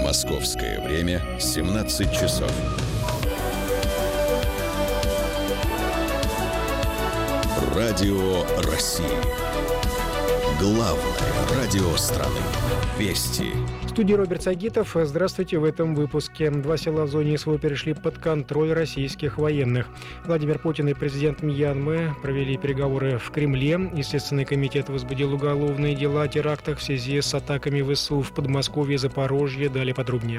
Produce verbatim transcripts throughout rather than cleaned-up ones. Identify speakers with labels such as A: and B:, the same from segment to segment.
A: Московское время семнадцать часов. Радио России. Главное радио страны. Вести.
B: В студии Роберт Сагитов. Здравствуйте. В этом выпуске. Два села в зоне СВО перешли под контроль российских военных. Владимир Путин и президент Мьянмы провели переговоры в Кремле. Следственный комитет возбудил уголовные дела о терактах в связи с атаками ВСУ в Подмосковье и Запорожье. Далее подробнее.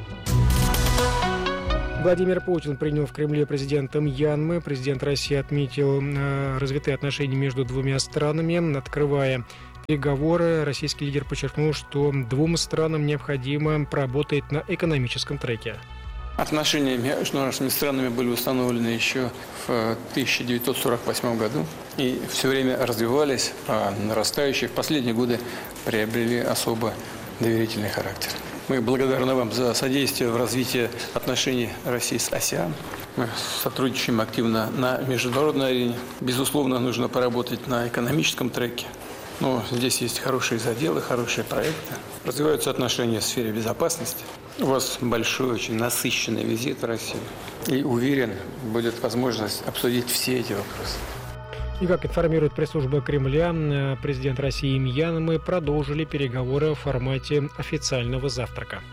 B: Владимир Путин принял в Кремле президента Мьянмы. Президент России отметил э, развитые отношения между двумя странами. Открывая переговоры, российский лидер подчеркнул, что двум странам необходимо поработать на экономическом треке.
C: Отношения между нашими странами были установлены еще в тысяча девятьсот сорок восьмом году и все время развивались, а нарастающие в последние годы приобрели особо доверительный характер. Мы благодарны вам за содействие в развитии отношений России с АСЕАН. Мы сотрудничаем активно на международной арене. Безусловно, нужно поработать на экономическом треке. Но здесь есть хорошие заделы, хорошие проекты. Развиваются отношения в сфере безопасности. У вас большой, очень насыщенный визит в Россию. И уверен, будет возможность обсудить все эти вопросы.
B: И, как информирует пресс-служба Кремля, президент России и Мьянмы продолжили переговоры в формате официального завтрака.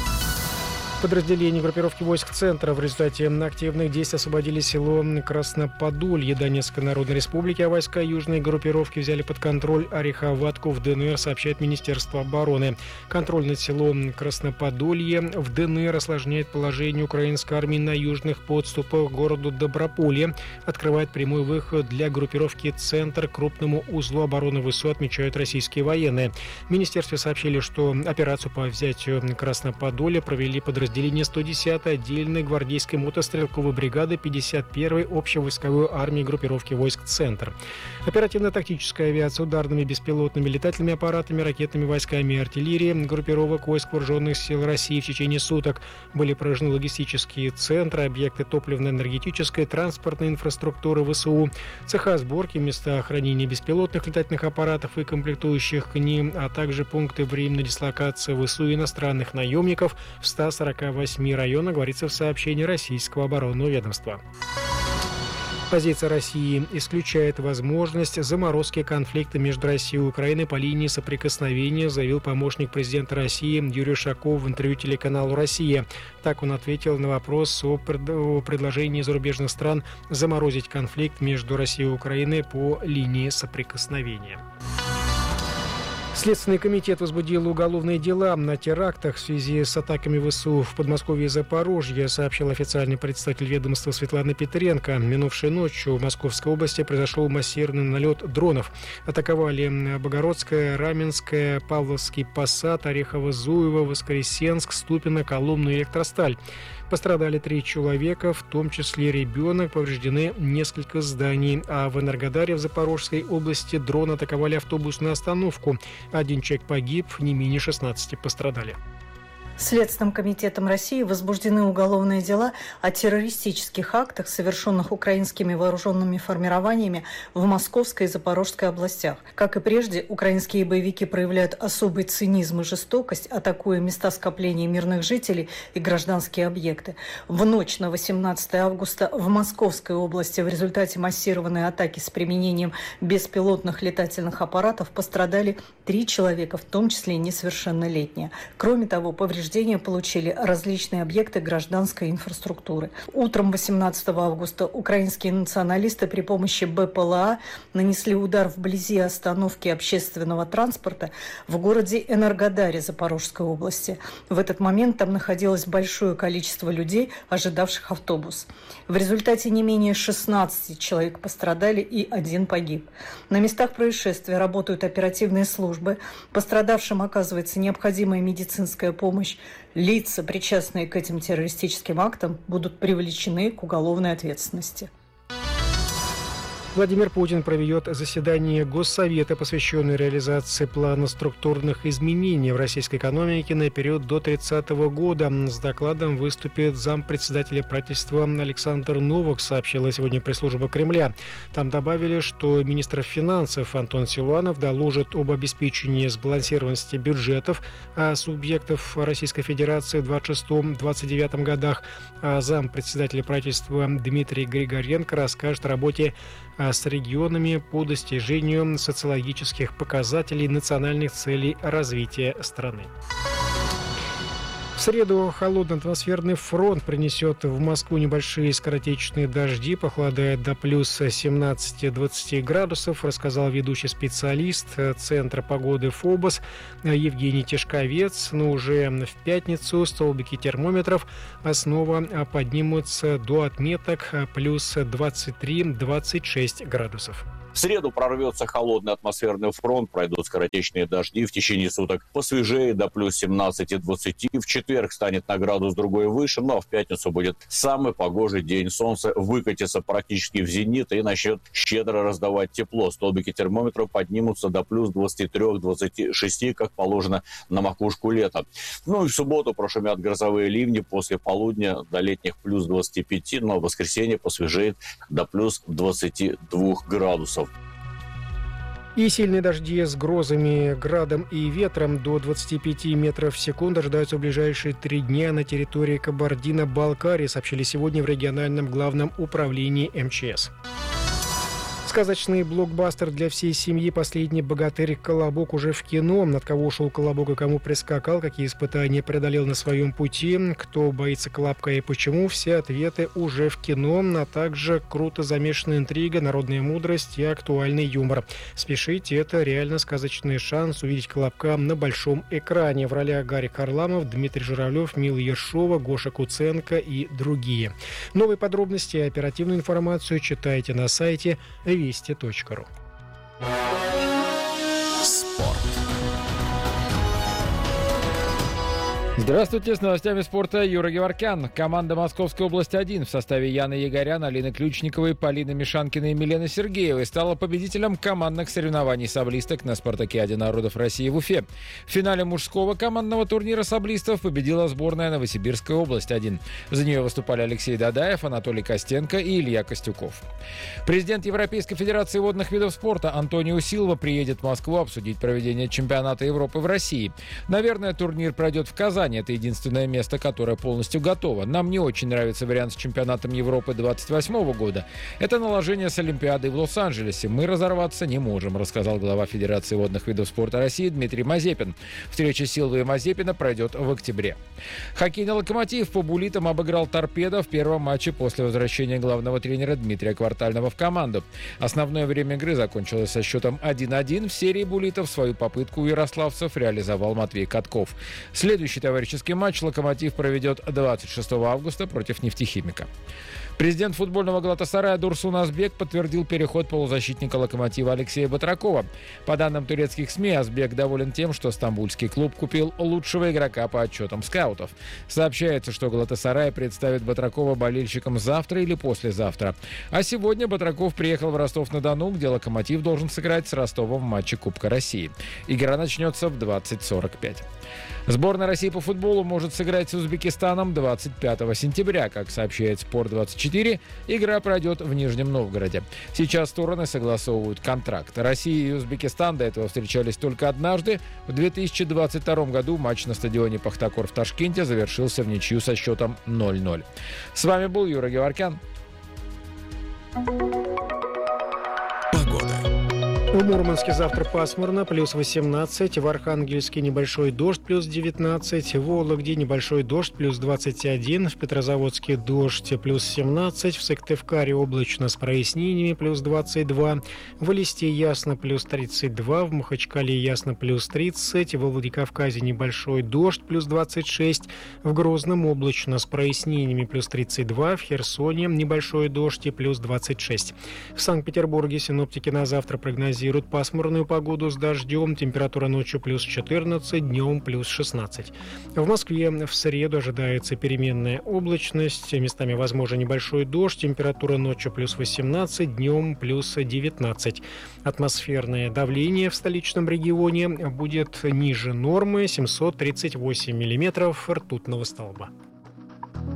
B: Подразделения группировки войск Центра в результате активных действий освободили село Красноподолье Донецкой Народной Республики, а войска южной группировки взяли под контроль Ореховатку в ДНР, сообщает Министерство обороны. Контроль над селом Красноподолье в ДНР осложняет положение украинской армии на южных подступах к городу Доброполье, открывает прямой выход для группировки Центр к крупному узлу обороны ВСУ, отмечают российские военные. В министерстве сообщили, что операцию по взятию Красноподолья провели подразделения Подразделение сто десятой отдельной гвардейской мотострелковой бригады пятьдесят первой общевойсковой армии группировки войск «Центр». Оперативно-тактическая авиация ударными беспилотными летательными аппаратами, ракетными войсками и артиллерией группировок войск вооруженных сил России в течение суток были поражены логистические центры, объекты топливно-энергетической, транспортной инфраструктуры ВСУ, цеха сборки, места хранения беспилотных летательных аппаратов и комплектующих к ним, а также пункты временной дислокации ВСУ и иностранных наемников в ста сорока восьми районах, говорится в сообщении российского оборонного ведомства. Позиция России исключает возможность заморозки конфликта между Россией и Украиной по линии соприкосновения, заявил помощник президента России Юрий Ушаков в интервью телеканалу «Россия». Так он ответил на вопрос о предложении зарубежных стран заморозить конфликт между Россией и Украиной по линии соприкосновения. Следственный комитет возбудил уголовные дела на терактах в связи с атаками ВСУ в Подмосковье и Запорожье, сообщил официальный представитель ведомства Светлана Петренко. Минувшей ночью в Московской области произошел массированный налет дронов. Атаковали Богородское, Раменское, Павловский Посад, Орехово-Зуево, Воскресенск, Ступино, Коломну и Электросталь. Пострадали три человека, в том числе ребенок, повреждены несколько зданий. А в Энергодаре в Запорожской области дрон атаковали автобусную остановку. Один человек погиб, не менее шестнадцати пострадали.
D: Следственным комитетом России возбуждены уголовные дела о террористических актах, совершенных украинскими вооруженными формированиями в Московской и Запорожской областях. Как и прежде, украинские боевики проявляют особый цинизм и жестокость, атакуя места скопления мирных жителей и гражданские объекты. В ночь на восемнадцатое августа в Московской области в результате массированной атаки с применением беспилотных летательных аппаратов пострадали три человека, в том числе и несовершеннолетние. Кроме того, повреждения получили различные объекты гражданской инфраструктуры. Утром восемнадцатого августа украинские националисты при помощи БПЛА нанесли удар вблизи остановки общественного транспорта в городе Энергодаре Запорожской области. В этот момент там находилось большое количество людей, ожидавших автобус. В результате не менее шестнадцати человек пострадали и один погиб. На местах происшествия работают оперативные службы. Пострадавшим оказывается необходимая медицинская помощь. Лица, причастные к этим террористическим актам, будут привлечены к уголовной ответственности.
B: Владимир Путин проведет заседание Госсовета, посвященное реализации плана структурных изменений в российской экономике на период до тридцатого года. С докладом выступит зампредседателя правительства Александр Новак, сообщила сегодня пресс-служба Кремля. Там добавили, что министр финансов Антон Силуанов доложит об обеспечении сбалансированности бюджетов субъектов Российской Федерации в двадцать шестом — двадцать девятом годах. А зампредседателя правительства Дмитрий Григоренко расскажет о работе с регионами по достижению социологических показателей национальных целей развития страны. В среду холодный атмосферный фронт принесет в Москву небольшие скоротечные дожди, похолодает до плюс семнадцати-двадцати градусов, рассказал ведущий специалист Центра погоды ФОБОС Евгений Тишковец. Но уже в пятницу столбики термометров снова поднимутся до отметок плюс двадцать три — двадцать шесть градусов.
E: В среду прорвется холодный атмосферный фронт, пройдут скоротечные дожди в течение суток. Посвежее до плюс семнадцати-двадцати. В четверг станет на градус другой выше, но в пятницу будет самый погожий день. Солнце выкатится практически в зенит и начнет щедро раздавать тепло. Столбики термометров поднимутся до плюс двадцати трёх — двадцати шести, как положено на макушку лета. Ну и в субботу прошумят грозовые ливни, после полудня до летних плюс двадцати пяти, но в воскресенье посвежеет до плюс двадцати двух градусов.
B: И сильные дожди с грозами, градом и ветром до двадцати пяти метров в секунду ожидаются в ближайшие три дня на территории Кабардино-Балкарии, сообщили сегодня в региональном главном управлении эм че эс. Сказочный блокбастер для всей семьи «Последний богатырь» «Колобок» уже в кино. От кого ушел Колобок и кому прискакал, какие испытания преодолел на своем пути, кто боится Колобка и почему, все ответы уже в кино, а также круто замешанная интрига, народная мудрость и актуальный юмор. Спешите, это реально сказочный шанс увидеть Колобка на большом экране. В ролях Гарик Харламов, Дмитрий Журавлев, Мила Ершова, Гоша Куценко и другие. Новые подробности и оперативную информацию читайте на сайте вести точка ру.
A: Спорт.
F: Здравствуйте, с новостями спорта Юра Геворкян. Команда Московской области один в составе Яны Егорян, Алины Ключниковой, Полины Мишанкиной и Милены Сергеевой стала победителем командных соревнований саблисток на Спартакиаде народов России в Уфе. В финале мужского командного турнира саблистов победила сборная Новосибирской области один. За нее выступали Алексей Дадаев, Анатолий Костенко и Илья Костюков. Президент Европейской Федерации водных видов спорта Антонио Силва приедет в Москву обсудить проведение чемпионата Европы в России. Наверное, турнир пройдет в Казани. Это единственное место, которое полностью готово. Нам не очень нравится вариант с чемпионатом Европы двадцать восьмого года. Это наложение с Олимпиадой в Лос-Анджелесе. Мы разорваться не можем, рассказал глава Федерации водных видов спорта России Дмитрий Мазепин. Встреча Силвы и Мазепина пройдет в октябре. Хоккейный «Локомотив» по буллитам обыграл «Торпедо» в первом матче после возвращения главного тренера Дмитрия Квартального в команду. Основное время игры закончилось со счетом один-один. В серии буллитов свою попытку у ярославцев реализовал Матвей Катков. Следующий товарищеский матч «Локомотив» проведет двадцать шестого августа против «Нефтехимика». Президент футбольного «Галатасарая» Дурсун Азбек подтвердил переход полузащитника «Локомотива» Алексея Батракова. По данным турецких СМИ, Азбек доволен тем, что стамбульский клуб купил лучшего игрока по отчетам скаутов. Сообщается, что «Галатасарай» представит Батракова болельщикам завтра или послезавтра. А сегодня Батраков приехал в Ростов-на-Дону, где «Локомотив» должен сыграть с Ростовом в матче Кубка России. Игра начнется в двадцать сорок пять. Сборная России по футболу может сыграть с Узбекистаном двадцать пятого сентября. Как сообщает Спорт двадцать четыре, игра пройдет в Нижнем Новгороде. Сейчас стороны согласовывают контракт. Россия и Узбекистан до этого встречались только однажды. В две тысячи двадцать втором году матч на стадионе «Пахтакор» в Ташкенте завершился в ничью со счетом ноль-ноль. С вами был Юра Геворкян.
B: В Мурманске завтра пасмурно, плюс восемнадцать. В Архангельске небольшой дождь, плюс девятнадцать. В Вологде небольшой дождь, плюс двадцать один. В Петрозаводске дождь, плюс семнадцать. В Сыктывкаре облачно с прояснениями, плюс двадцать два. В Элисте ясно, плюс тридцать два. В Махачкале ясно, плюс тридцать. В Владикавказе небольшой дождь, плюс двадцать шесть. В Грозном облачно с прояснениями, плюс тридцать два. В Херсоне небольшой дождь и плюс двадцать шесть. В Санкт-Петербурге синоптики на завтра прогнозируют прогнозируют пасмурную погоду с дождем. Температура ночью плюс четырнадцать, днем плюс шестнадцать. В Москве в среду ожидается переменная облачность. Местами возможен небольшой дождь. Температура ночью плюс восемнадцать, днем плюс девятнадцать. Атмосферное давление в столичном регионе будет ниже нормы семьсот тридцать восемь миллиметров ртутного столба.